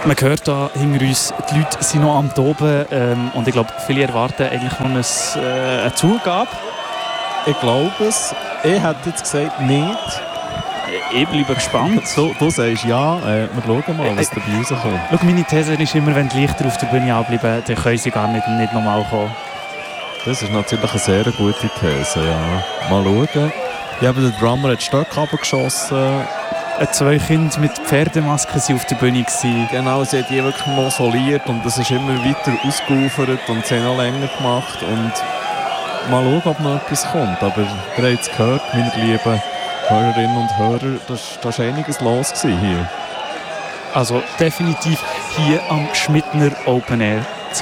Man hört da hinter uns, die Leute sind noch am Toben und ich glaube, viele erwarten eigentlich noch eine Zugabe. Ich glaube es. Ich hätte jetzt gesagt, nicht. Ich bleibe gespannt. Du sagst ja, wir schauen mal, was dabei rauskommt. Schau, meine These ist immer, wenn die Lichter auf der Bühne anbleiben, dann können sie gar nicht nochmal kommen. Das ist natürlich eine sehr gute These, ja. Mal schauen. Ja, aber der Drummer hat Stöcke abgeschossen. 2 Kinder mit Pferdemasken waren auf der Bühne. Genau, sie hat die wirklich mosoliert und es ist immer weiter ausgeufert und sie haben noch länger gemacht. Und mal schauen, ob noch etwas kommt. Aber ihr habt es gehört, meine lieben Hörerinnen und Hörer, das war einiges los hier. Also definitiv hier am Schmidtner Open Air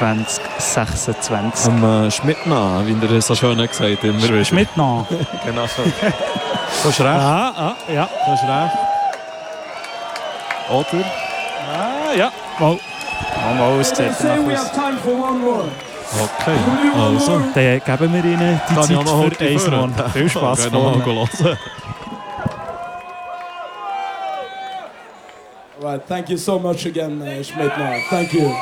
2026. Am Schmidtner, wie ihr so schön gesagt habt. Immer Schmidtner. Genau so. Du hast recht. Ja. Du hast recht. Oder? Ja. Mal aussehen. Okay, also. Dann geben wir Ihnen die Kann Zeit für Eismann. Viel Spass vorne. Right, thank you so much again, Schmidtner. Thank you.